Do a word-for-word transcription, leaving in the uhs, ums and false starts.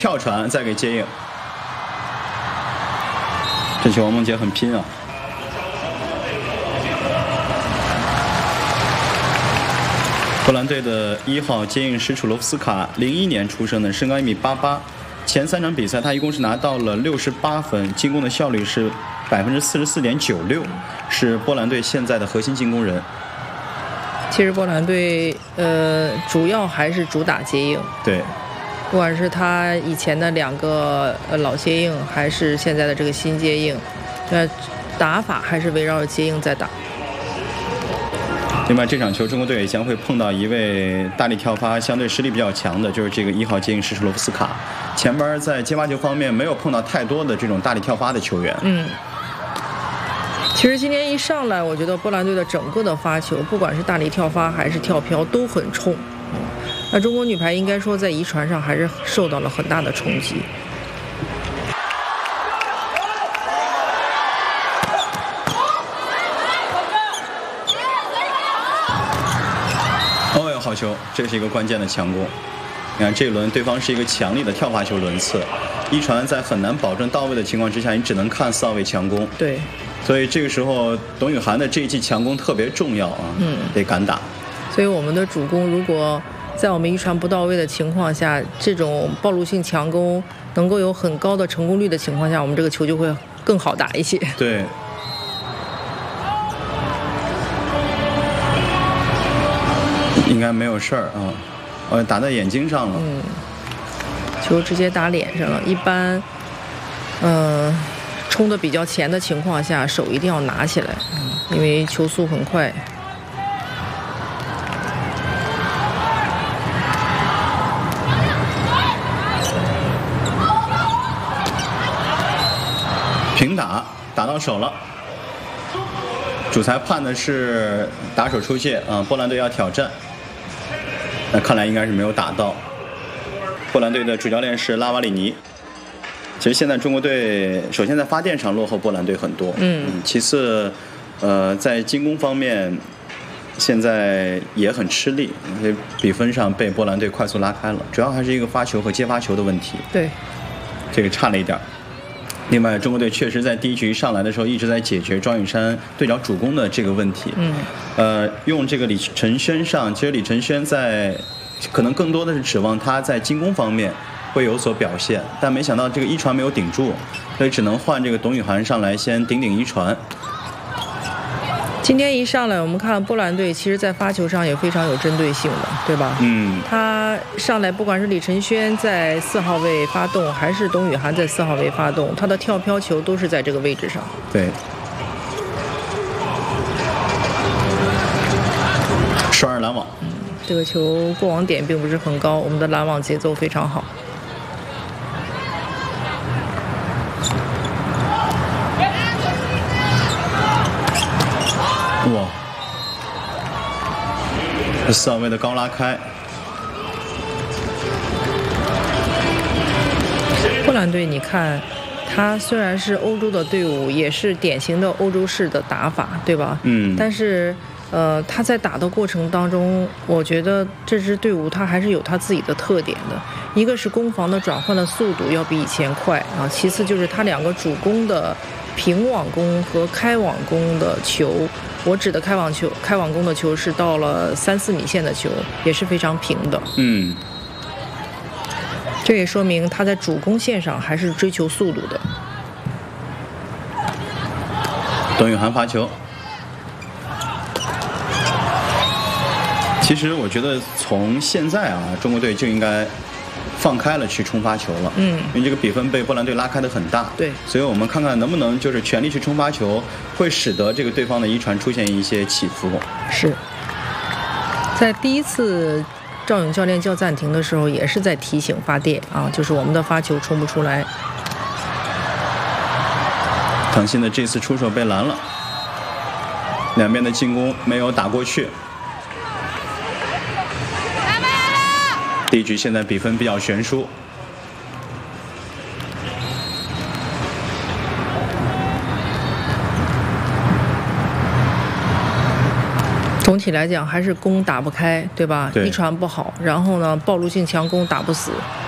跳传再给接应，这球王梦洁很拼啊。波兰队的一号接应什楚罗夫斯卡，零一年出生的，身高一米八八。前三场比赛他一共是拿到了六十八分，进攻的效率是百分之四十四点九六，是波兰队现在的核心进攻人。 其实波兰队呃主要还是主打接应， 对， 不管是他以前的两个呃老接应，还是现在的这个新接应，呃打法还是围绕着接应在打。 另外，这场球中国队将会碰到一位大力跳发相对实力比较强的，就是这个一号接应什楚罗夫斯卡。前边在接发球方面没有碰到太多的这种大力跳发的球员。 嗯，其实今天一上来，我觉得波兰队的整个的发球，不管是大力跳发还是跳飘，都很冲。那中国女排应该说在遗传上还是受到了很大的冲击。 好球，这是一个关键的强攻。你看这一轮对方是一个强力的跳发球轮次，一传在很难保证到位的情况之下，你只能看四号位强攻。 对， 所以这个时候董雨涵的这一记强攻特别重要啊， 嗯， 得敢打。 所以我们的主攻如果在我们一传不到位的情况下，这种暴露性强攻能够有很高的成功率的情况下，我们这个球就会更好打一些。 对。应该没有事儿啊，呃，打在眼睛上了。 嗯，球直接打脸上了。一般，嗯、呃，冲得比较前的情况下，手一定要拿起来，嗯、因为球速很快。 平打，打到手了。主裁判的是打手出界啊，波兰队要挑战。那看来应该是没有打到。波兰队的主教练是拉瓦里尼。其实现在中国队首先在发电上落后波兰队很多， 嗯， 其次，呃，在进攻方面现在也很吃力，比分上被波兰队快速拉开了，主要还是一个发球和接发球的问题。 对， 这个差了一点。另外，中国队确实在第一局上来的时候一直在解决庄雨珊对角主攻的这个问题。 嗯， 呃，用这个李承轩上，其实李承轩在可能更多的是指望他在进攻方面会有所表现，但没想到这个一传没有顶住，所以只能换这个董雨涵上来先顶顶一传。 今天一上来，我们看波兰队，其实在发球上也非常有针对性的，对吧？ 嗯， 他上来不管是李承轩在四号位发动，还是董雨涵在四号位发动，他的跳飘球都是在这个位置上。 对，双人拦网。 嗯，这个球过网点并不是很高，我们的拦网节奏非常好。 哇！这四号位的高拉开。 波兰队，你看，他虽然是欧洲的队伍，也是典型的欧洲式的打法，对吧？ 嗯。 但是，呃，他在打的过程当中，我觉得这支队伍他还是有他自己的特点的。一个是攻防的转换的速度要比以前快啊，其次就是他两个主攻的平网攻和开网攻的球。我指的开网球、开网攻的球是到了三四米线的球，也是非常平的。 嗯， 这也说明他在主攻线上还是追求速度的。 董雨涵发球。其实我觉得从现在啊，中国队就应该放开了去冲发球了， 嗯， 因为这个比分被波兰队拉开的很大， 对， 所以我们看看能不能就是全力去冲发球，会使得这个对方的一传出现一些起伏。 是，在第一次赵勇教练叫暂停的时候，也是在提醒发电啊，就是我们的发球冲不出来。 唐鑫的这次出手被拦了，两边的进攻没有打过去。第一局现在比分比较悬殊。 总体来讲还是攻打不开，对吧？ 对， 一传不好，然后呢，暴露性强攻打不死。